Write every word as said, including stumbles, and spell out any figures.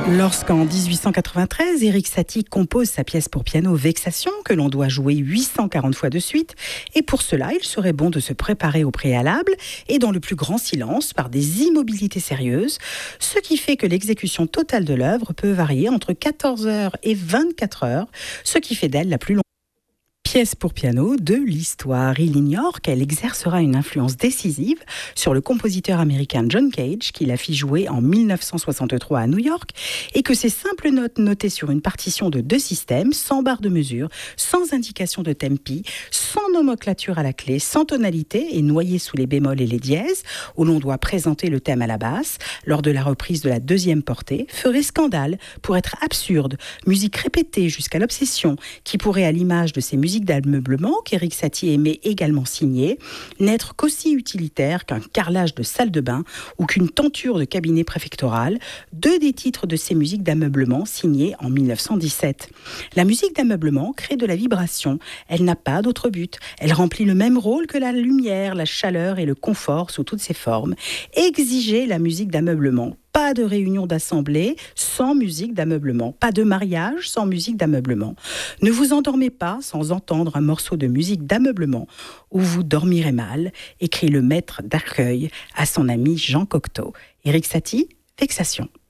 Lorsqu'en dix-huit cent quatre-vingt-treize, Erik Satie compose sa pièce pour piano Vexation, que l'on doit jouer huit cent quarante fois de suite, et pour cela, il serait bon de se préparer au préalable et dans le plus grand silence par des immobilités sérieuses, ce qui fait que l'exécution totale de l'œuvre peut varier entre quatorze heures et vingt-quatre heures, ce qui fait d'elle la plus longue pièce pour piano de l'histoire. Il ignore qu'elle exercera une influence décisive sur le compositeur américain John Cage, qui la fit jouer en dix-neuf cent soixante-trois à New York, et que ces simples notes notées sur une partition de deux systèmes, sans barre de mesure, sans indication de tempi, sans nomenclature à la clé, sans tonalité et noyées sous les bémols et les dièses, où l'on doit présenter le thème à la basse, lors de la reprise de la deuxième portée, ferait scandale pour être absurde, musique répétée jusqu'à l'obsession, qui pourrait, à l'image de ces musiques d'ameublement qu'Erik Satie aimait également signer, n'être qu'aussi utilitaire qu'un carrelage de salle de bain ou qu'une tenture de cabinet préfectoral, deux des titres de ces musiques d'ameublement signés en dix-neuf cent dix-sept. La musique d'ameublement crée de la vibration, elle n'a pas d'autre but, elle remplit le même rôle que la lumière, la chaleur et le confort sous toutes ses formes. Exiger la musique d'ameublement. Pas de réunion d'assemblée sans musique d'ameublement. Pas de mariage sans musique d'ameublement. Ne vous endormez pas sans entendre un morceau de musique d'ameublement ou vous dormirez mal, écrit le maître d'Arcueil à son ami Jean Cocteau. Erik Satie, Vexation.